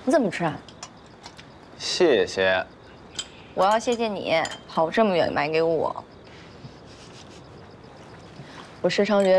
你怎么吃啊？ 谢谢。 我要谢谢你跑这么远买给我。我时常觉得。